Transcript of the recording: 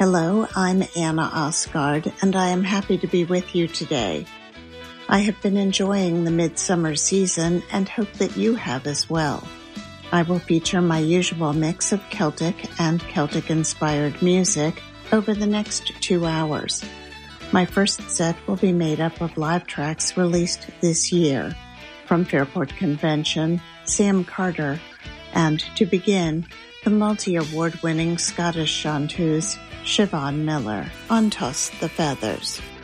Hello, I'm Anna Osgard, and I am happy to be with you today. I have been enjoying the midsummer season and hope that you have as well. I will feature my usual mix of Celtic and Celtic-inspired music over the next 2 hours. My first set will be made up of live tracks released this year. From Fairport Convention, Sam Carter, and to begin, the multi-award-winning Scottish chanteuse Siobhan Miller on Toss the Feathers.